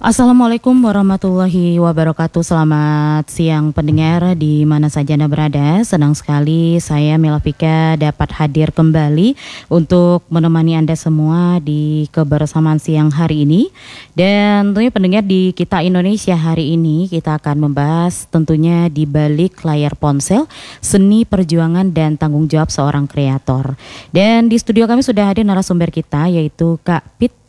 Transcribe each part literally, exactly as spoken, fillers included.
Assalamualaikum warahmatullahi wabarakatuh. Selamat siang pendengar di mana saja Anda berada. Senang sekali saya Melafika dapat hadir kembali untuk menemani Anda semua di kebersamaan siang hari ini. Dan tentunya pendengar di Kita Indonesia hari ini kita akan membahas tentunya di balik layar ponsel, seni perjuangan dan tanggung jawab seorang kreator. Dan di studio kami sudah hadir narasumber kita yaitu Kak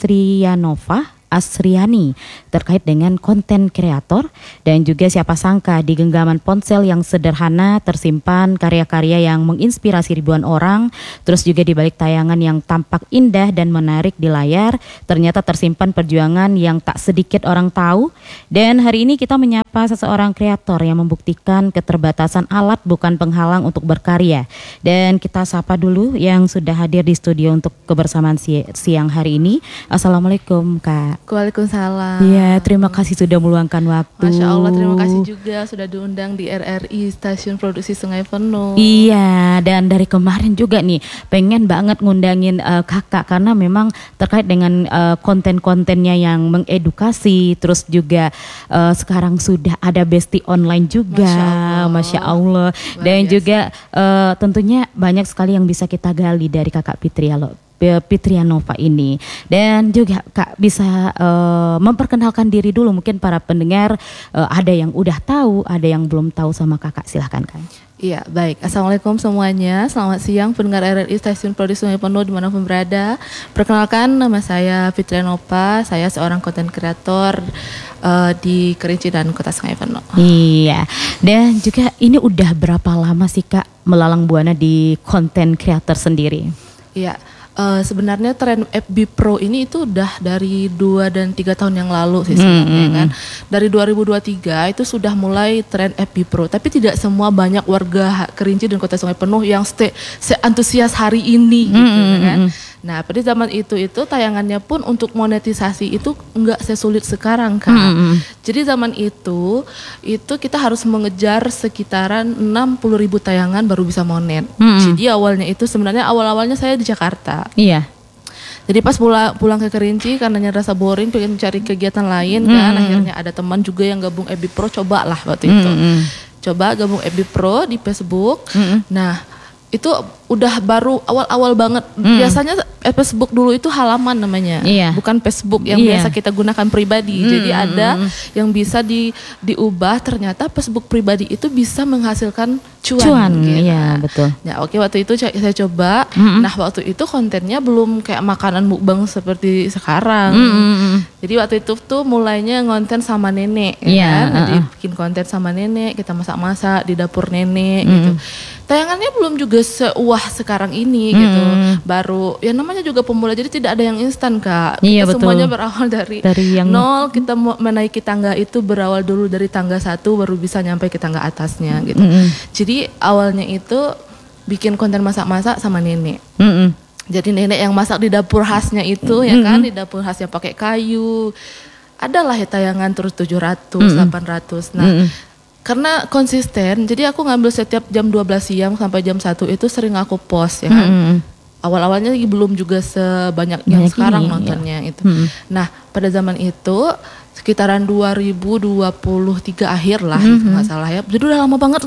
Fitrianova Asriani terkait dengan konten kreator, dan juga siapa sangka di genggaman ponsel yang sederhana tersimpan karya-karya yang menginspirasi ribuan orang. Terus juga di balik tayangan yang tampak indah dan menarik di layar ternyata tersimpan perjuangan yang tak sedikit orang tahu. Dan hari ini kita menyapa seseorang kreator yang membuktikan keterbatasan alat bukan penghalang untuk berkarya. Dan kita sapa dulu yang sudah hadir di studio untuk kebersamaan si- siang hari ini. Assalamualaikum Kak. Waalaikumsalam. Iya, terima kasih sudah meluangkan waktu. Masya Allah, terima kasih juga sudah diundang di R R I Stasiun Produksi Sungai Penuh. Iya, dan dari kemarin juga nih pengen banget ngundangin uh, kakak karena memang terkait dengan uh, konten-kontennya yang mengedukasi. Terus juga uh, sekarang sudah ada Besti Online juga. Masya Allah, Masya Allah. Dan biasa. Juga uh, tentunya banyak sekali yang bisa kita gali dari kakak Fitrialo Fitrianova ini. Dan juga Kak bisa uh, memperkenalkan diri dulu, mungkin para pendengar uh, ada yang udah tahu, ada yang belum tahu sama kakak, silahkan Kak. Iya, baik. Assalamualaikum semuanya. Selamat siang pendengar R R I Stasiun Produksi Sungai Penuh dimanapun berada. Perkenalkan, nama saya Fitrianova. Saya seorang konten kreator uh, di Kerinci dan Kota Sungai Penuh. Iya. Dan juga ini udah berapa lama sih Kak melalang buana di konten kreator sendiri? Iya. Uh, sebenarnya tren F B Pro ini itu udah dari dua dan tiga tahun yang lalu sih sebenarnya hmm, kan. Dari dua ribu dua puluh tiga itu sudah mulai tren F B Pro, tapi tidak semua banyak warga Kerinci dan Kota Sungai Penuh yang stay seantusias hari ini gitu hmm, kan. Nah, pada zaman itu itu tayangannya pun untuk monetisasi itu enggak sesulit sekarang kan. Hmm. Jadi zaman itu itu kita harus mengejar sekitaran enam puluh ribu tayangan baru bisa monet. Hmm. Jadi awalnya itu sebenarnya awal-awalnya saya di Jakarta. Iya. Jadi pas pulang pulang ke Kerinci karena rasa boring pengen cari kegiatan lain kan, mm. akhirnya ada teman juga yang gabung F B Pro, cobalah waktu itu. Mm. Coba gabung F B Pro di Facebook. Mm. Nah, itu udah baru awal-awal banget. Mm. Biasanya Facebook dulu itu halaman namanya, iya. bukan Facebook yang iya. biasa kita gunakan pribadi. Mm. Jadi ada yang bisa di diubah, ternyata Facebook pribadi itu bisa menghasilkan cuan. Cuan, gitu. Iya betul. Ya oke, waktu itu saya coba. Mm. Nah waktu itu kontennya belum kayak makanan mukbang seperti sekarang. Mm. Jadi waktu itu tuh mulainya ngonten sama nenek, ya yeah, kan? Jadi uh-uh. bikin konten sama nenek, kita masak-masak di dapur nenek mm. gitu. Tayangannya belum juga sewah sekarang ini mm. gitu. Baru ya namanya juga pemula, jadi tidak ada yang instan Kak. Iya, kita betul. semuanya berawal dari, dari yang... nol. Kita mau menaiki tangga itu berawal dulu dari tangga satu baru bisa nyampe ke tangga atasnya gitu. Mm. Jadi awalnya itu bikin konten masak-masak sama nenek. Mm. Jadi nenek yang masak di dapur khasnya itu mm. ya kan, di dapur khasnya pakai kayu. Adalah ya tayangan terus tujuh ratus, mm. delapan ratus. Nah, mm. karena konsisten, jadi aku ngambil setiap jam dua belas siang sampai jam satu itu sering aku post ya kan. Mm. Awal-awalnya belum juga sebanyak yang Banyak sekarang ini, nontonnya ya. Itu. Mm. Nah, pada zaman itu sekitaran dua ribu dua puluh tiga akhir lah, mm-hmm. itu nggak salah ya. Jadi udah lama banget,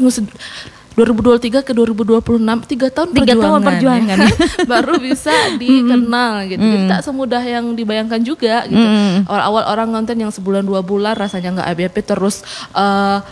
dua ribu dua puluh tiga ke dua ribu dua puluh enam, tiga tahun tiga perjuangan, tahun perjuangan ya. Baru bisa dikenal gitu. Jadi tak semudah yang dibayangkan juga gitu. Awal-awal orang nonton yang sebulan dua bulan rasanya nggak happy happy terus uh,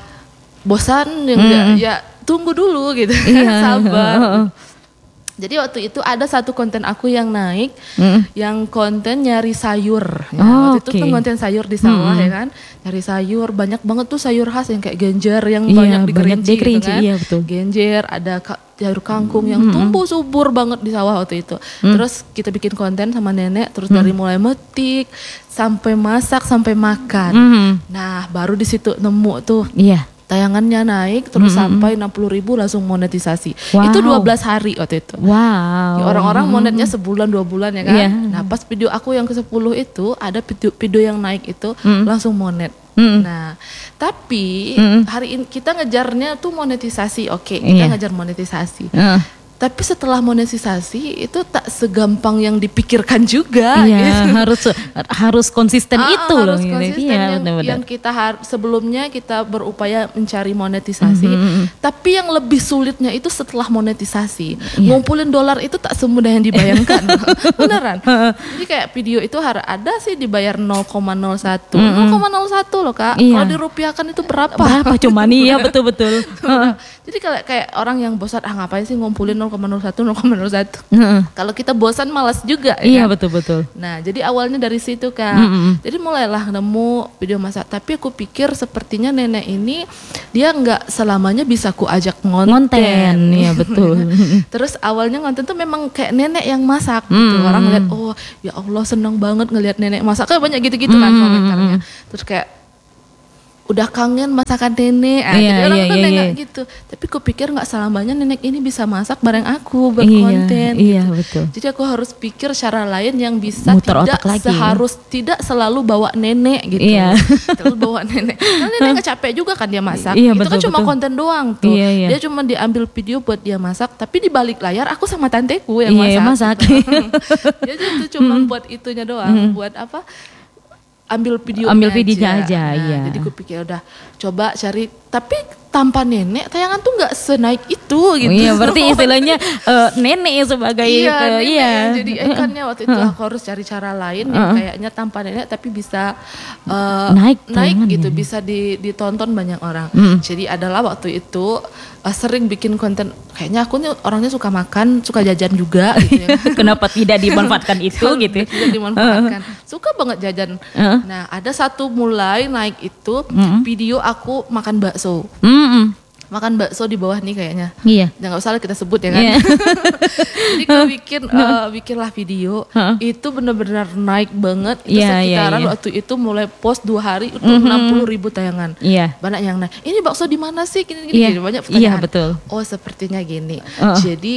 bosan, yang mm. ya tunggu dulu gitu, iya. Sabar. Jadi waktu itu ada satu konten aku yang naik, mm. yang konten nyari sayur. Ya, oh, waktu okay. itu tuh konten sayur di sawah mm. ya kan, nyari sayur banyak banget tuh sayur khas yang kayak genjer yang iya, banyak di Kerinci gitu kan. Iya, betul. Genjer, ada ka- sayur kangkung yang mm. tumbuh subur banget di sawah waktu itu. Mm. Terus kita bikin konten sama nenek, terus mm. dari mulai metik sampai masak sampai makan. Mm. Nah baru di situ nemu tuh. Iya. Tayangannya naik terus mm-hmm. sampai enam puluh ribu langsung monetisasi. Wow. Itu dua belas hari waktu itu. Wow. Ya, orang-orang monetnya sebulan dua bulan ya kan. Yeah. Nah pas video aku yang ke sepuluh itu ada video, video yang naik itu mm. langsung monet. Mm. Nah tapi mm. hari ini kita ngejarnya tuh monetisasi. Oke okay, kita yeah. ngejar monetisasi. Uh. Tapi setelah monetisasi itu tak segampang yang dipikirkan juga. Iya, gitu. harus harus konsisten Ah, itu harus loh. konsisten Iya, yang, benar-benar. yang kita har- sebelumnya kita berupaya mencari monetisasi, Mhm. tapi yang lebih sulitnya itu setelah monetisasi. Iya. Ngumpulin dolar itu tak semudah yang dibayangkan. Beneran. Jadi kayak video itu harus ada sih dibayar nol koma nol satu. nol koma nol satu loh Kak. Iya. Kalau dirupiahkan itu berapa? Berapa cuma nih ya, betul-betul. Jadi kalau kayak orang yang bosan, ah ngapain sih ngumpulin nol koma nol satu, nol koma nol satu. Heeh. Kalau kita bosan malas juga. Iya, kan? betul-betul. Nah, jadi awalnya dari situ Kak. Mm-mm. Jadi mulailah nemu video masak. Tapi aku pikir sepertinya nenek ini dia nggak selamanya bisa ku ajak ngonten. Ngonten, iya betul. Terus awalnya ngonten tuh memang kayak nenek yang masak gitu. Mm-mm. Orang ngeliat, oh ya Allah seneng banget ngelihat nenek masak. Kayak banyak gitu-gitu kan Mm-mm. komentarnya. Terus kayak udah kangen masakan nenek. Ah, Iya, jadi orang iya, tuh iya, nengok iya. gitu. Tapi ku pikir nggak selamanya nenek ini bisa masak bareng aku buat Iya, konten. iya betul. Jadi aku harus pikir cara lain yang bisa Muter tidak otak lagi. seharus tidak selalu bawa nenek gitu. Iya. Terus bawa nenek. Karena nenek nggak capek juga kan dia masak. Iya, Itu kan betul, cuma betul. konten doang tuh. Iya, iya. Dia cuma diambil video buat dia masak, tapi di balik layar aku sama tanteku yang Iya, masak. yang masak. Dia itu cuma buat itunya doang, buat apa? Ambil video Ambil videonya aja, Nah, iya. Jadi aku pikir udah coba cari, tapi tanpa nenek tayangan tuh nggak senaik itu gitu. Iya, berarti istilahnya eh, nenek ya sebagai Iya, eh, nenek iya. yang jadi ikonnya waktu itu aku harus cari cara lain yang kayaknya tanpa nenek tapi bisa uh, Naik naik tayangannya. gitu, bisa di- ditonton banyak orang. Mm. Jadi adalah waktu itu uh, sering bikin konten. Kayaknya aku nih orangnya suka makan, suka jajan juga gitu ya. Kenapa tidak dimanfaatkan itu Kalau gitu? tidak dimanfaatkan. Suka banget jajan. Heeh. Nah, ada satu mulai naik itu video aku makan bakso. Mm-mm. Makan bakso di bawah nih kayaknya. Iya. Ya nggak usah lah kita sebut ya kan. Iya. Jadi gue bikin eh, bikinlah video. Heeh. Itu benar-benar naik banget. Itu Iya, iya, sekitaran iya. waktu itu mulai post dua hari itu enam puluh ribu tayangan. Iya. Banyak yang nanya, ini bakso di mana sih? Gini, gini, Iya. gini. Banyak Iya, pertanyaan. betul. Oh sepertinya gini. Heeh. Jadi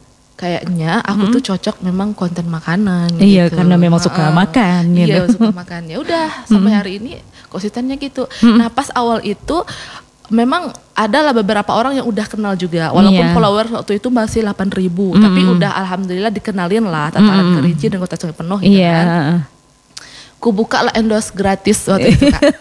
kayaknya aku tuh cocok memang konten makanan. Iya, gitu. karena memang suka Heeh. makan, Iya gitu. suka makan. Ya udah sampai hari ini konsistennya gitu. Nah pas awal itu memang adalah beberapa orang yang udah kenal juga, walaupun Iya. followers waktu itu masih delapan ribu, tapi udah alhamdulillah dikenalin lah Tataran Kerinci dan Kota Sungai Penuh gitu Iya. kan. Ku buka lah endorse gratis waktu itu Kak.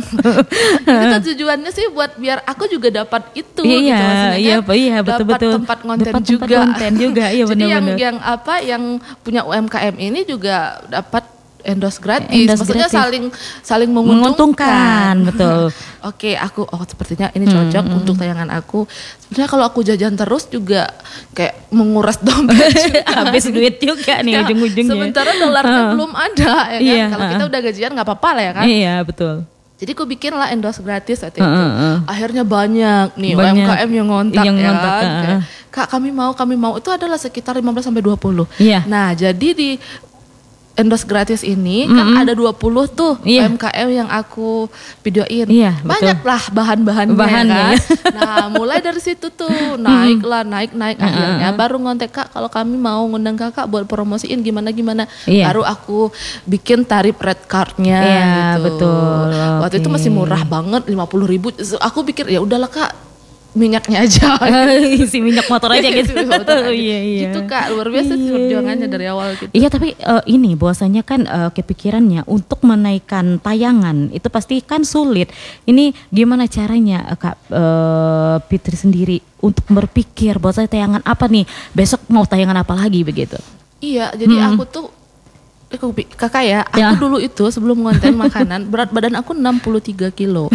Itu tujuannya sih buat biar aku juga dapat itu Iya, gitu maksudnya iya, kan. iya, Dapat betul-betul. tempat konten Dapat tempat juga. konten juga, iya, Jadi yang benar-benar. yang apa yang punya U M K M ini juga dapat endorse gratis. Endorse Maksudnya gratis. saling saling Menguntungkan, menguntungkan. betul. Oke, aku oh sepertinya ini cocok untuk tayangan aku. Sebenarnya kalau aku jajan terus juga kayak menguras dompet juga. Habis duit juga nih Ya, ujung-ujungnya. sementara dolarnya belum ada ya kan. Iya, Kalau kita heeh. udah gajian nggak apa-apa lah ya kan. Iya, betul. Jadi aku bikin lah endorse gratis waktu Heeh, itu. heeh. Akhirnya banyak nih Banyak. U M K M yang ngontak Yang ya ngontak, kan. heeh. Kayak, Kak kami mau, kami mau. Itu adalah sekitar lima belas sampai dua puluh. Iya. Nah jadi di endorse gratis ini kan ada dua puluh tuh Iya. U M K M yang aku videoin. Iya, betul. Banyak lah bahan-bahannya Bahannya, kan. ya. Nah mulai dari situ tuh naik lah, naik, naik. Akhirnya baru ngontek Kak kalau kami mau ngundang kakak buat promosiin gimana-gimana. Iya. Baru aku bikin tarif red cardnya Iya, gitu. betul. Waktu itu Oke. masih murah banget lima puluh ribu. Aku pikir ya udahlah Kak minyaknya aja. Isi minyak motor aja gitu. Isi minyak motor aja. Iya, iya. Gitu Kak, luar biasa sih perjuangannya dari awal gitu. Iya, tapi eh, ini bahwasanya kan eh, kepikirannya untuk menaikkan tayangan itu pasti kan sulit. Ini gimana caranya eh, Kak eh, Fitri sendiri untuk berpikir bahwasanya tayangan apa nih besok mau tayangan apa lagi begitu? Iya, jadi aku tuh eh, aku pi- kakak ya, aku Ya. dulu itu sebelum ngonten makanan berat badan aku enam puluh tiga kilo.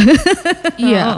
Iya.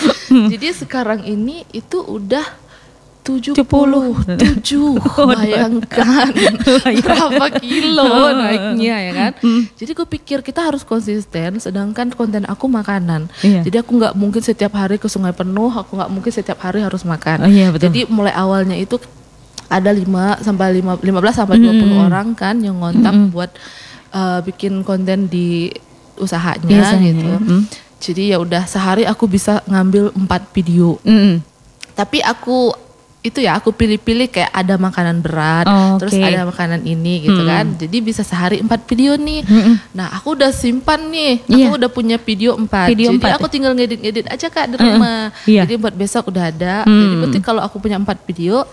Jadi sekarang ini itu udah tujuh puluh tujuh. Bayangkan berapa kilo naiknya ya kan. Jadi aku pikir kita harus konsisten sedangkan konten aku makanan. Iya. Jadi aku nggak mungkin setiap hari ke Sungai Penuh, aku nggak mungkin setiap hari harus makan. Oh iya, betul. Jadi mulai awalnya itu ada lima sampai lima belas sampai dua puluh orang kan yang ngontak buat uh, bikin konten di usahanya Biasanya, gitu. mm. Jadi ya udah sehari aku bisa ngambil empat video. Mm-mm. Tapi aku itu ya aku pilih-pilih kayak ada makanan berat, Oh, terus oke. ada makanan ini gitu kan. Jadi bisa sehari empat video nih. Nah aku udah simpan nih, aku Iya. udah punya video empat. Video Jadi empat. aku tinggal ngedit-ngedit aja Kak di rumah. Iya. Jadi buat besok udah ada. Hmm. Jadi berarti kalau aku punya empat video,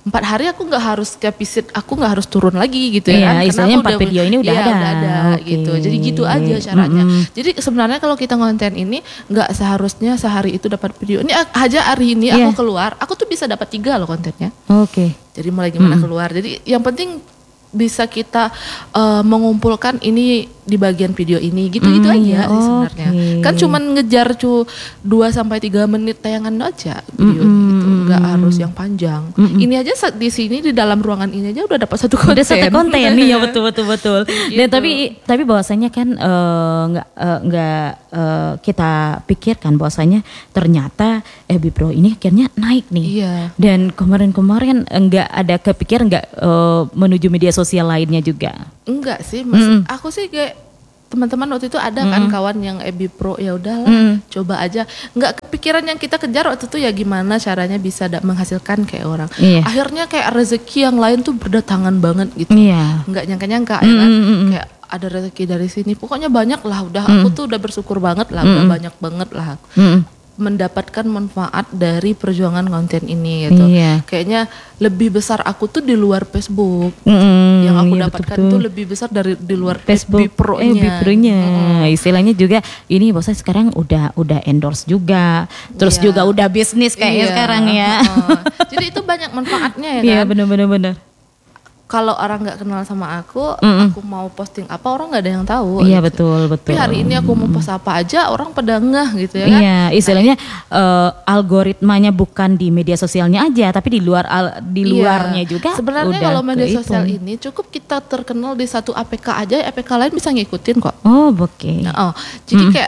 empat hari aku nggak harus kayak visit, aku nggak harus turun lagi gitu ya Iya, kan. istilahnya empat video ini udah iya, ada. udah ada Oke. gitu. Jadi gitu aja caranya. Mm-mm. Jadi sebenarnya kalau kita konten ini nggak seharusnya sehari itu dapat video. Ini aja hari ini Iya. aku keluar, aku tuh bisa dapat tiga loh kontennya. Oke. Jadi mulai gimana keluar. Jadi yang penting bisa kita uh, mengumpulkan ini di bagian video ini gitu-gitu Mm, aja sih oke. sebenarnya. Kan cuman ngejar cu dua sampai tiga menit tayangan aja video gitu, nggak harus yang panjang. Ini aja sa- di sini di dalam ruangan ini aja udah dapat satu konten. Udah satu konten nih ya, betul betul betul. Dan Gitu. tapi tapi bahwasanya kan eh, nggak eh, nggak eh, kita pikirkan bahwasanya ternyata Ebi Pro ini akhirnya naik nih. Iya. Dan kemarin-kemarin nggak ada kepikiran nggak eh, menuju media sosial lainnya juga. Enggak sih, maksud aku sih kayak teman-teman waktu itu ada kan kawan yang Ebi Pro, ya udahlah coba aja. Enggak kepikiran yang kita kejar waktu itu ya gimana caranya bisa da- menghasilkan kayak orang. Iya. Akhirnya kayak rezeki yang lain tuh berdatangan banget gitu. Iya. Enggak nyangka-nyangka ya kan. Kayak ada rezeki dari sini. Pokoknya banyak lah udah aku tuh udah bersyukur banget lah, udah banyak banget lah. Mm-mm. Mendapatkan manfaat dari perjuangan konten ini gitu. Iya. Kayaknya lebih besar aku tuh di luar Facebook. Mm-mm, Yang aku iya, dapatkan betul-betul. tuh lebih besar dari di luar Facebook Ebi Pro-nya. Ebi Pro-nya. Istilahnya juga ini bosnya sekarang udah udah endorse juga. Terus Iya. juga udah bisnis kayaknya Iya, sekarang ya. heeh. Jadi itu banyak manfaatnya ya kan. Iya benar-benar benar. Kalau orang nggak kenal sama aku, Mm-mm. aku mau posting apa orang nggak ada yang tahu. Iya gitu. betul betul. Tapi hari ini aku mau post apa aja orang pada ngeh gitu ya kan. Iya, istilahnya eh, algoritmanya bukan di media sosialnya aja, tapi di luar al- di Iya. luarnya juga. Sebenarnya udah kalau media kehitung. sosial ini cukup kita terkenal di satu A P K aja, A P K lain bisa ngikutin kok. Oh, oke. Nah, oh, jadi kayak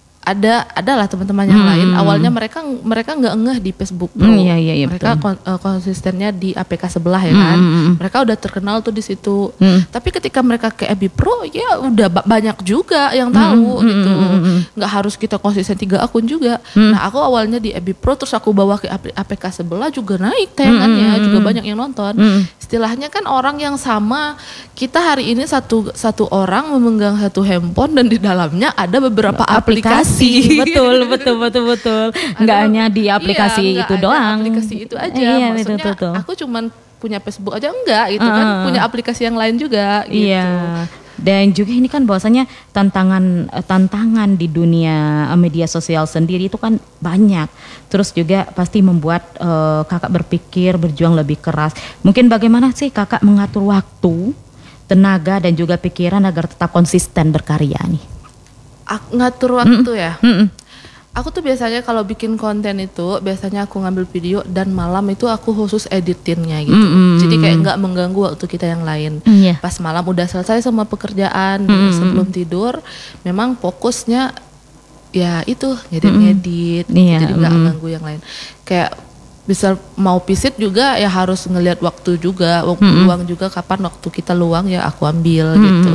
ada adalah teman-teman yang lain awalnya mereka mereka nggak ngeh di Facebook Pro. Hmm, iya, iya, iya, mereka kon- eh, konsistennya di A P K sebelah ya kan. Mereka udah terkenal tuh di situ. Tapi ketika mereka ke Ebi Pro ya udah ba- banyak juga yang tahu gitu. Nggak harus kita konsisten tiga akun juga. Nah, aku awalnya di Ebi Pro terus aku bawa ke A P K sebelah juga naik tayangannya, juga banyak yang nonton. Istilahnya kan orang yang sama, kita hari ini satu satu orang memegang satu handphone dan di dalamnya ada beberapa aplikasi. betul betul betul betul. Nggak Ada- hanya di aplikasi iya, itu nggak hanya doang. aplikasi itu aja. Iya, Maksudnya betul, betul, betul. aku cuman punya Facebook aja enggak gitu kan, punya aplikasi yang lain juga gitu. Iya. Dan juga ini kan bahwasanya tantangan eh, tantangan di dunia eh, media sosial sendiri itu kan banyak. Terus juga pasti membuat eh, kakak berpikir berjuang lebih keras. Mungkin bagaimana sih kakak mengatur waktu, tenaga dan juga pikiran agar tetap konsisten berkarya nih? Aku ngatur waktu ya. Mm-mm. Aku tuh biasanya kalau bikin konten itu biasanya aku ngambil video dan malam itu aku khusus editingnya gitu. Jadi kayak nggak mengganggu waktu kita yang lain. Iya. Pas malam udah selesai semua pekerjaan sebelum tidur, memang fokusnya ya itu ngedit-ngedit. Iya, Jadi nggak ganggu yang lain. Kayak bisa mau visit juga ya harus ngelihat waktu juga, waktu luang juga kapan waktu kita luang ya aku ambil gitu.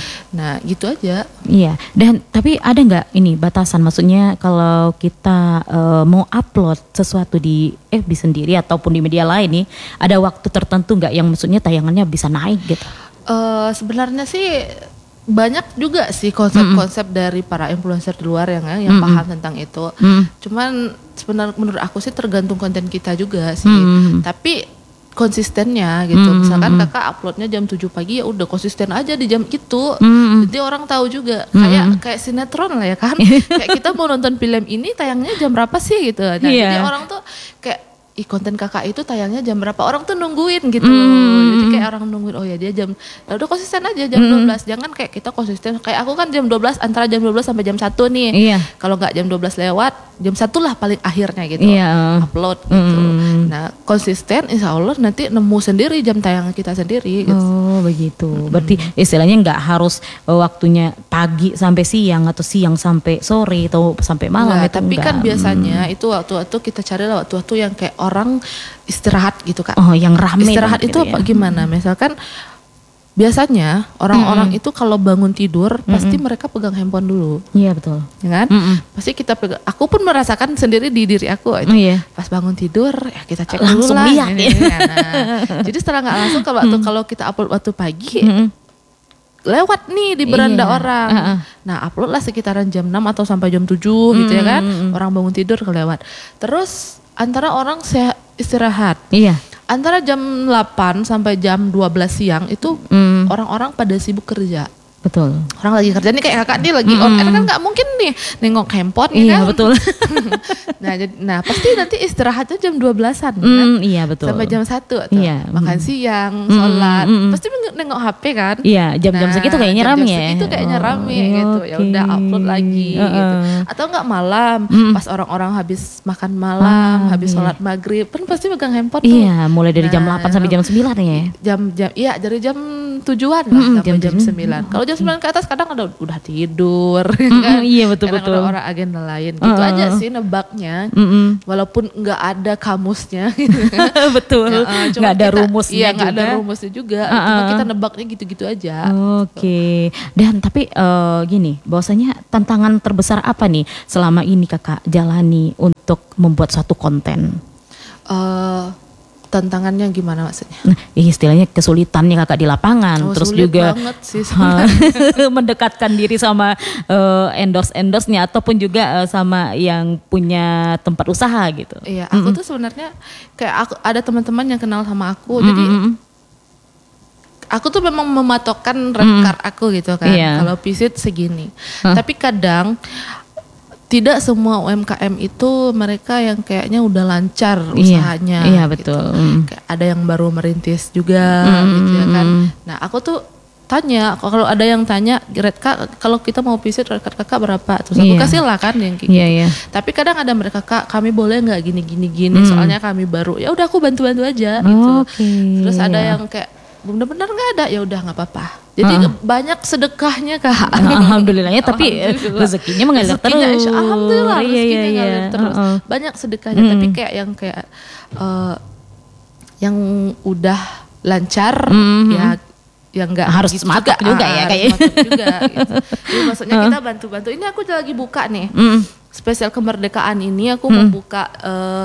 Nah gitu aja. Iya, dan tapi ada nggak ini batasan? Maksudnya kalau kita eh, mau upload sesuatu di F B sendiri ataupun di media lain nih, ada waktu tertentu nggak yang maksudnya tayangannya bisa naik gitu? Eh, sebenarnya sih banyak juga sih konsep-konsep dari para influencer di luar yang yang paham tentang itu. Cuman sebenarnya menurut aku sih tergantung konten kita juga sih. Tapi konsistennya gitu. Misalkan kakak uploadnya jam tujuh pagi ya udah konsisten aja di jam itu. Jadi orang tahu juga kayak kayak sinetron lah ya kan. Kayak kita mau nonton film ini tayangnya jam berapa sih gitu. Nah, Iya. jadi orang tuh kayak ih konten kakak itu tayangnya jam berapa, orang tuh nungguin gitu. Jadi kayak orang nungguin, oh ya dia jam, ya udah konsisten aja jam dua belas. Jangan kayak kita konsisten, kayak aku kan jam dua belas, antara jam dua belas sampai jam satu nih. Iya. Kalau nggak jam dua belas lewat, jam satu lah paling akhirnya gitu. Iya. Upload gitu. Nah konsisten insya Allah nanti nemu sendiri jam tayang kita sendiri gitu. Oh begitu. Berarti istilahnya nggak harus eh, waktunya pagi sampai siang atau siang sampai sore atau sampai malam Nggak, itu tapi enggak. kan biasanya itu waktu-waktu kita cari lah waktu-waktu yang kayak orang istirahat gitu kan. Oh yang rame Istirahat banget itu gitu apa ya. gimana? Misalkan biasanya orang-orang itu kalau bangun tidur pasti mereka pegang handphone dulu, Iya betul. ya kan? Mm-mm. Pasti kita pegang. Aku pun merasakan sendiri di diri aku. Oh, iya. Pas bangun tidur ya kita cek Langsung dulu lah. lihat ini, ya. ini, nah, jadi setelah nggak langsung kalau waktu kalau kita upload waktu pagi Mm-mm. lewat nih di beranda Iya. orang. Uh-uh. Nah, upload lah sekitaran jam enam atau sampai jam tujuh gitu ya kan. Orang bangun tidur kelewat. Terus antara orang sehat istirahat. Iya. Antara jam delapan sampai jam dua belas siang itu Mm. orang-orang pada sibuk kerja. Betul. Orang lagi kerja nih kayak kakak nih lagi on air kan nggak mungkin nih nengok handphone ya Iya kan. betul. nah, jadi, nah pasti nanti istirahatnya jam dua belasan kan. Mm, iya betul. Sampai jam satu tuh. Iya. Makan Mm. siang, Mm, sholat. mm, mm. Pasti nengok H P kan. Iya, jam-jam Nah, segitu kayaknya jam-jam rame ya. segitu kayaknya Oh, rame iya, gitu. Ya udah oke. upload lagi Uh-uh. gitu. Atau enggak malam Mm. pas orang-orang habis makan malam, Ah, habis iya. sholat maghrib, kan pasti pegang handphone tuh. Iya, mulai dari jam Nah, delapan sampai jam sembilan ya. Jam-jam iya dari jam tujuan lah Mm-mm, sampai jam jam tujuh. sembilan. Kalau jam sembilan ke atas kadang ada udah tidur Mm-mm, kan. iya, betul, Kadang betul. ada orang agenda lain. Gitu Uh-uh. aja sih nebaknya. Mm-mm. Walaupun nggak ada kamusnya. Betul. Ya, uh, cuma Nggak ada kita- rumusnya Iya nggak ada juga. rumusnya juga. Uh-uh. Cuma kita nebaknya gitu-gitu aja. Oke, dan tapi eh, gini, bahwasanya tantangan terbesar apa nih selama ini kakak jalani untuk membuat suatu konten? Eh, tantangannya gimana maksudnya? Nah, istilahnya kesulitannya kakak di lapangan, Oh, terus sulit juga banget sih mendekatkan diri sama eh, endorse-endorse-nya ataupun juga eh, sama yang punya tempat usaha gitu. Iya, aku tuh sebenarnya kayak aku ada teman-teman yang kenal sama aku, jadi Mm-mm. aku tuh memang mematokkan red card aku gitu kan. Iya. Kalau visit segini. Hah. Tapi kadang tidak semua U M K M itu mereka yang kayaknya udah lancar usahanya. Iya, gitu. betul. Mm. Kayak ada yang baru merintis juga Mm, gitu ya kan. mm. Nah, aku tuh tanya, kalau ada yang tanya, red card kalau kita mau visit red card kakak berapa? Terus aku Iya. kasih lah kan yang kayak Iya, gitu. iya. Tapi kadang ada mereka, kak kami boleh nggak gini gini gini, Hmm. soalnya kami baru. Ya udah aku bantu-bantu aja gitu. Oke. Terus ada ya. yang kayak benar-benar nggak ada, ya udah nggak apa-apa. Jadi Heeh. banyak sedekahnya kak. Alhamdulillahnya tapi eh, Alhamdulillah. rezekinya mengalir Rezekinya, terus. insya- Alhamdulillah Iya, rezekinya iya, ngalir iya. terus. Heeh. Banyak sedekahnya, Hmm. tapi kayak yang kayak eh, yang udah lancar Hmm. ya yang nggak Harus gitu matok juga ah, ya, harus kayaknya. matok juga gitu. Jadi maksudnya kita bantu-bantu. Ini aku lagi buka nih Mm. spesial kemerdekaan ini aku Hmm. membuka eh,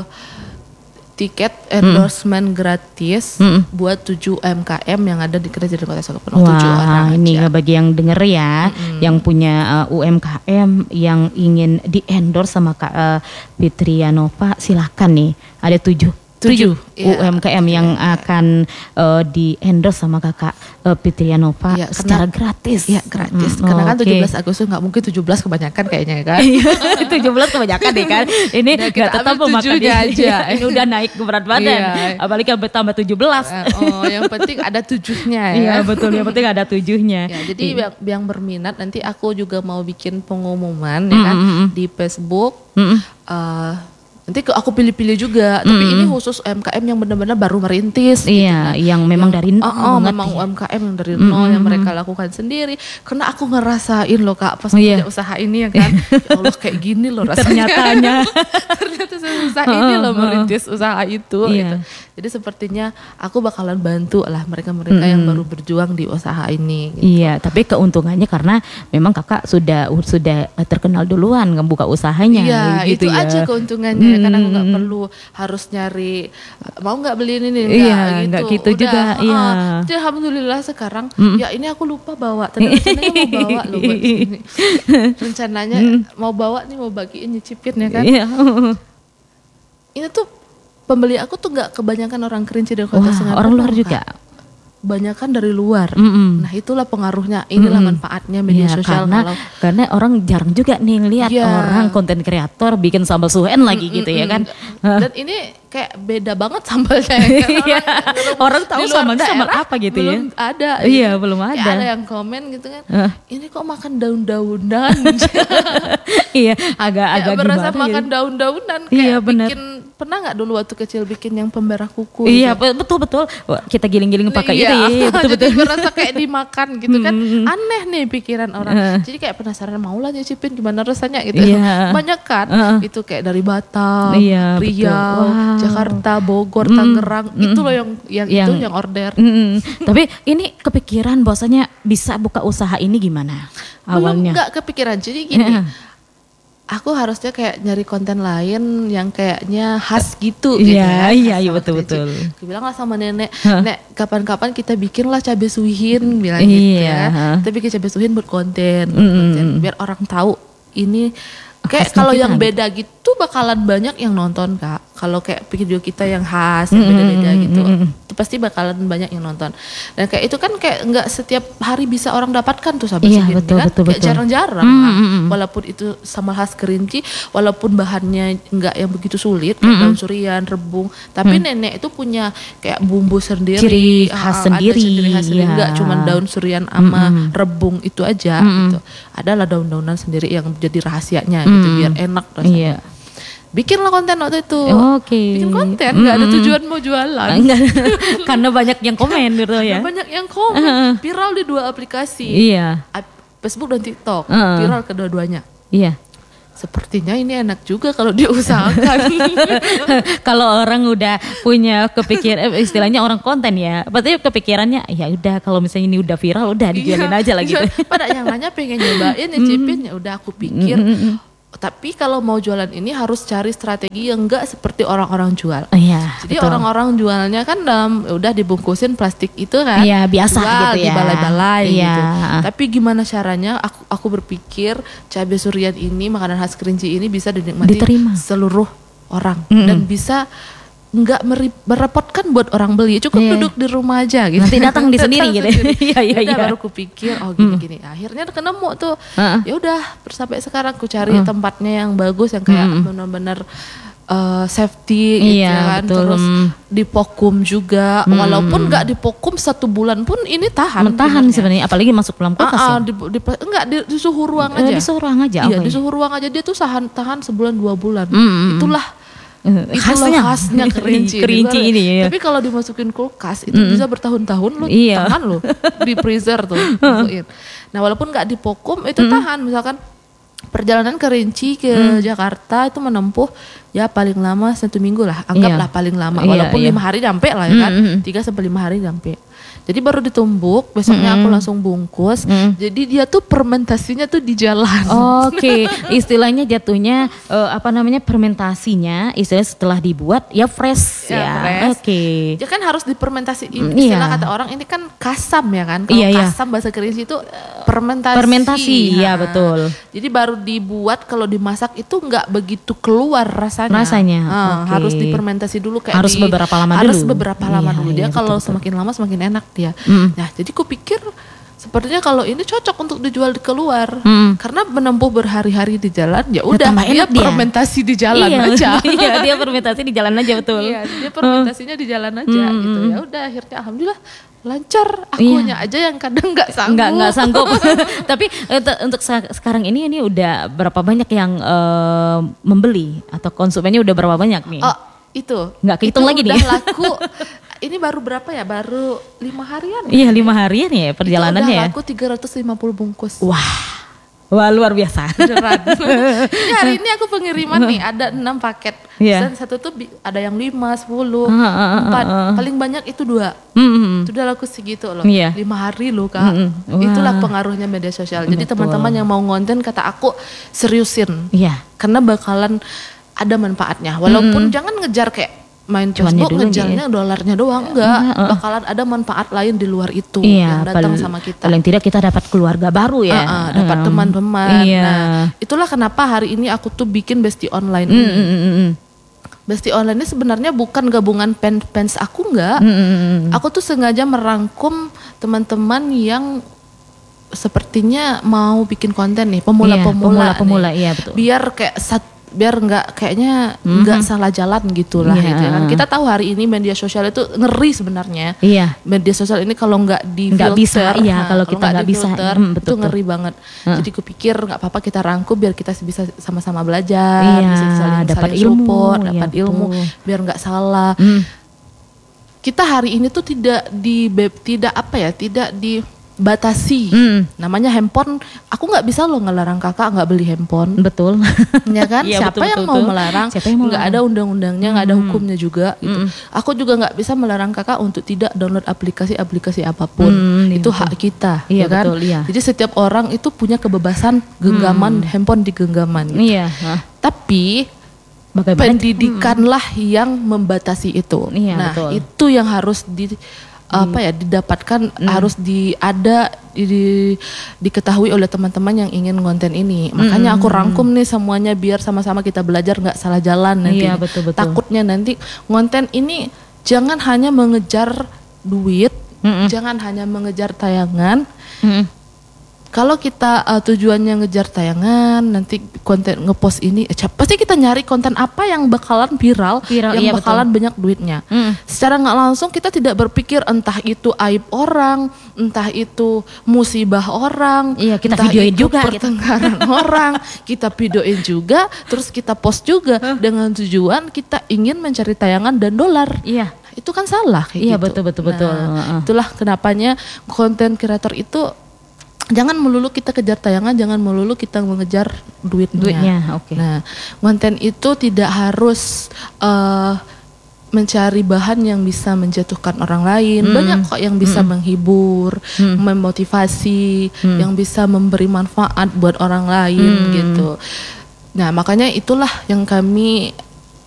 tiket endorsement gratis Mm. buat tujuh U M K M yang ada di Kerajaan Kota Solo. tujuh Wah, orang ini aja. bagi yang denger ya, yang punya uh, U M K M yang ingin di endorse sama Kak uh, Fitria Nova, silakan nih. Ada tujuh Tujuh, tujuh iya. U M K M yang akan uh, di endorse sama Kakak uh, Fitria Nova Iya, secara karena- gratis. Iya gratis. Mm, Karena kan oke. tujuh belas Agustus nggak mungkin tujuh belas kebanyakan kayaknya ya kan. tujuh belas kebanyakan deh kan. Ini Nah, nggak kita tetap ambil memakan tujuhnya aja. Ini udah naik ke berat badan. Iya. Apalagi kalau bertambah tujuh belas. Oh, yang penting ada tujuhnya ya. Iya betul, yang penting ada tujuhnya. Ya, jadi yang, yang berminat nanti aku juga mau bikin pengumuman ya kan Mm, mm, mm. di Facebook. Mm-mm. Eh, nanti ke- aku pilih-pilih juga. Tapi ini khusus U M K M yang benar-benar baru merintis. Iya, yang memang dari nol Oh, oh, banget memang ya. U M K M yang dari nol yang mereka lakukan sendiri. Karena aku ngerasain loh kak pas Oh, iya. punya usaha ini ya kan. Ya Allah kayak gini loh rasanya. Ternyatanya. Ternyata susah ini loh merintis usaha itu. Iya. Gitu. Jadi sepertinya aku bakalan bantu lah mereka-mereka yang baru berjuang di usaha ini. Gitu. Iya, tapi keuntungannya karena memang kakak sudah sudah terkenal duluan ngebuka usahanya. Iya, gitu itu ya. aja keuntungannya. Karena aku nggak Hmm. perlu harus nyari mau nggak beli ini nih, Iya, nggak nggak gitu Udah, juga, ah, iya. jadi alhamdulillah sekarang ya ini aku lupa bawa. Tadi rencananya mau bawa loh buat sini. Rencananya mau bawa nih, mau bagiin nyicipin ya kan. Iya. Ini tuh pembeli aku tuh nggak kebanyakan orang Kerinci dan Kota Wah, Sungai orang Penuh, luar Kak. juga. Banyakan dari luar. Mm-mm. Nah itulah pengaruhnya. Inilah manfaatnya media Iya, sosial karena kalau karena orang jarang juga nih lihat Iya. orang konten kreator bikin sambal suhen lagi gitu ya kan. dan ini kayak beda banget sambalnya ya kan? Iya. belum- Orang tahu di luar sambalnya sambal daerah apa gitu ya. belum ada Iya, gitu. belum Kayak ada. ada yang komen gitu kan, Hah. ini kok makan daun-daunan. Iya, agak Kayak agak berasa gimana makan gitu. daun-daunan Iya, kayak bener. bikin, pernah nggak dulu waktu kecil bikin yang pemberah kuku Iya, gitu? betul betul. Wah, kita giling-giling pakai Iya, itu ya, iya, betul betul. jadi berasa kayak dimakan gitu kan. Aneh nih pikiran orang. Jadi kayak penasaran mau lah nyicipin gimana rasanya gitu. Iya. Banyak kan Heeh. itu kayak dari Batam, Iya, betul. Riau, Wow. Jakarta, Bogor, Tangerang. Itu loh yang yang, itu Yang- yang order. Mm-mm. Tapi ini kepikiran bahwasanya bisa buka usaha ini gimana Belum awalnya? nggak kepikiran. Jadi gini, Iya. aku harusnya kayak nyari konten lain yang kayaknya khas gitu gitu Iya, ya. iya, Khas iya, sama betul, Kerinci. betul. Aku bilang lah sama nenek, nek kapan-kapan kita bikin lah cabai suhin bilang gitu Iya, ya. ha. Kita bikin cabai suhin buat konten, buat Mm-mm. konten biar orang tahu ini kayak Khasnya kalau kita yang gitu. beda gitu bakalan banyak yang nonton kak. kalau kayak video kita yang khas, yang beda-beda gitu, itu pasti bakalan banyak yang nonton. Dan kayak itu kan kayak nggak setiap hari bisa orang dapatkan tuh sahabat Iya, segini betul, kan, betul, kayak betul. jarang-jarang. Mm, Nah, mm, mm. walaupun itu sambal khas Kerinci, walaupun bahannya nggak yang begitu sulit, kayak daun surian, rebung, tapi nenek itu punya kayak bumbu sendiri, Ciri ah, khas ada sendiri, ciri khas sendiri, iya. nggak cuma daun surian sama rebung itu aja gitu. Adalah daun-daunan sendiri yang jadi rahasianya gitu biar enak rasanya. Iya. Bikinlah konten waktu itu. Oke. Bikin konten, nggak ada tujuan mau jualan. Enggak, karena banyak yang komen gitu ya. Karena banyak yang komen, viral di dua aplikasi, Iya. Facebook dan TikTok, Uh-uh. viral kedua-duanya. Iya. Sepertinya ini enak juga kalau diusahakan. Kalau orang udah punya kepikir eh, istilahnya orang konten ya, berarti kepikirannya ya udah kalau misalnya ini udah viral udah dijualin Iya, aja lah gitu. Pada yang nanya pengen nyobain, nyicipin, ya udah aku pikir. Tapi kalau mau jualan ini harus cari strategi yang enggak seperti orang-orang jual. Iya. Jadi betul. orang-orang jualnya kan dalam udah dibungkusin plastik itu kan. Iya, biasa jual gitu di ya. balai-balai Iya. gitu. Tapi gimana caranya aku aku berpikir cabai surian ini, makanan khas Kerinci ini bisa dinikmati Diterima. seluruh orang Mm-mm. dan bisa nggak meri- merepotkan buat orang beli, cukup Iya. duduk di rumah aja gitu. Nanti datang di sendiri gitu. Iya, iya, Udah, iya. baru kupikir oh gini-gini. Akhirnya ketemu tuh. Heeh. Ya udah sampai sekarang ku cari tempatnya yang bagus yang kayak benar-benar uh, safety gitu Iya, kan. betul. Terus Mm. di Pokum juga. Walaupun nggak di Pokum satu bulan pun ini tahan. Tahan sebenarnya, apalagi masuk dalam kulkas Ah, ah, ya. di, di, enggak di, di suhu ruang Eh, aja. di suhu ruang aja. Iya, oke. di suhu ruang aja dia tuh tahan tahan sebulan dua bulan. Mm-mm. Itulah Eh, Itulah khasnya. khasnya kerinci, Kerinci Bener. ini ya. Tapi kalau dimasukin kulkas itu bisa bertahun-tahun lo Iya. tahan lo di freezer tuh masukin. Nah walaupun nggak di Pokum itu tahan, misalkan perjalanan kerinci ke Jakarta itu menempuh ya paling lama satu minggu lah, anggaplah Iya. paling lama. Iya, Walaupun iya. lima hari nyampe lah ya kan, tiga sampai lima hari nyampe. Jadi baru ditumbuk, besoknya aku langsung bungkus. Jadi dia tuh fermentasinya tuh di jalan. Oke, istilahnya jatuhnya eh, apa namanya fermentasinya, istilah setelah dibuat ya fresh Ya, ya. fresh. Oke. Dia kan harus dipermentasi. Mm, Istilah iya. kata orang ini kan kasam ya kan. Kalau Iya, iya. kasam bahasa Kerinci itu fermentasi. Fermentasi, iya, Nah, betul. Jadi baru dibuat, kalau dimasak itu nggak begitu keluar rasanya. Rasanya, Nah, oke. harus difermentasi dulu kayak Harus di- beberapa lama harus dulu. beberapa lama Iya, dulu. Dia iya, kalau betul, betul. semakin lama semakin enak dia. Mm. Nah, jadi kupikir sepertinya kalau ini cocok untuk dijual di keluar. Mm. Karena menempuh berhari-hari di jalan, ya udah tambah dia enak dia. fermentasi di jalan iya, aja. Iya, dia fermentasi di jalan aja betul. Iya, dia fermentasinya di jalan aja Hmm, gitu. hmm. Ya udah akhirnya alhamdulillah lancar. Akunya aja yang kadang nggak sanggup. Nggak nggak sanggup. Tapi untuk, untuk sa- sekarang ini ini udah berapa banyak yang eh, membeli atau konsumennya udah berapa banyak nih? Oh, itu. Nggak kehitung Itu lagi udah nih. laku. Ini baru berapa ya? Baru lima harian. Iya lima harian ya perjalanannya Itu ya. udah laku tiga ratus lima puluh bungkus. Wah, wah luar biasa. Beneran. Ini hari ini aku pengiriman nih ada enam paket. Iya. Dan satu tuh bi- ada yang lima, sepuluh, Ah, ah, ah, empat. ah, ah. Paling banyak itu dua. Hmm. Itu udah laku segitu loh. Iya. Lima hari loh kak. Mm-mm. Wah. Itulah pengaruhnya media sosial. Jadi Betul. teman-teman yang mau ngonten kata aku seriusin. Iya. Karena bakalan ada manfaatnya. Walaupun jangan ngejar kayak main Cuannya Facebook dulu ngejarnya dolarnya doang. Enggak. Enggak, uh. Bakalan ada manfaat lain di luar itu Iya. yang datang pal- sama kita. Paling tidak kita dapat keluarga baru ya. Ah, ah, dapat Hmm. teman-teman. Iya. Nah, itulah kenapa hari ini aku tuh bikin Besti Online Mm, ini. mm, mm, mm. Besti Online ini sebenarnya bukan gabungan pen- fans aku enggak. Mm, mm, mm, mm. Aku tuh sengaja merangkum teman-teman yang sepertinya mau bikin konten nih, Iya, pemula-pemula. pemula-pemula, nih. iya, betul. Biar kayak sat, biar nggak kayaknya nggak salah jalan gitulah Iya. gitu ya kan. Kita tahu hari ini media sosial itu ngeri sebenarnya. Iya. Media sosial ini kalau nggak di Nggak bisa, filter, iya, nah, kalau kita nggak bisa, difilter, hmm, itu betul, ngeri banget. Heeh. Jadi kupikir nggak apa-apa kita rangkum biar kita bisa sama-sama belajar, Iya, bisa saling, dapat saling ilmu, support, iya, dapat ilmu, betul. biar nggak salah. Mm. Kita hari ini tuh tidak di tidak apa ya, tidak dibatasi. Mm. Namanya handphone, aku nggak bisa loh ngelarang kakak nggak beli handphone. Betul. Ya kan? Iya, Siapa betul, yang betul, mau betul. melarang? Siapa yang mau Nggak ada melarang? undang-undangnya, nggak ada hukumnya juga. Gitu. Aku juga nggak bisa melarang kakak untuk tidak download aplikasi-aplikasi apapun. Hmm, iya, Itu betul. hak kita, Iya, ya kan? betul, iya. Jadi setiap orang itu punya kebebasan genggaman handphone di genggaman. Gitu. Iya. Hah. Tapi Bagaimana? pendidikanlah yang membatasi itu. Iya, nah, betul. itu yang harus di apa ya didapatkan mm. harus di ada di, diketahui oleh teman-teman yang ingin konten ini. Makanya aku rangkum nih semuanya biar sama-sama kita belajar nggak salah jalan nanti. Iya, betul, betul. Takutnya nanti konten ini jangan hanya mengejar duit, mm-mm. jangan hanya mengejar tayangan. Mm-mm. Kalau kita uh, tujuannya ngejar tayangan, nanti konten ngepost ini, eh, pasti kita nyari konten apa yang bakalan viral, viral yang iya, bakalan betul. banyak duitnya. Mm. Secara nggak langsung kita tidak berpikir entah itu aib orang, entah itu musibah orang, iya, kita entah videoin itu juga, pertengkaran gitu. orang, kita videoin juga, terus kita post juga huh? dengan tujuan kita ingin mencari tayangan dan dolar. Iya. Itu kan salah kayak iya, gitu. betul betul betul. Nah, uh. itulah kenapanya konten kreator itu jangan melulu kita kejar tayangan, jangan melulu kita mengejar duitnya. Duitnya, oke. Okay. Nah, konten itu tidak harus uh, mencari bahan yang bisa menjatuhkan orang lain. Mm. Banyak kok yang bisa mm. menghibur, mm. memotivasi, mm. yang bisa memberi manfaat buat orang lain mm. gitu. Nah, makanya itulah yang kami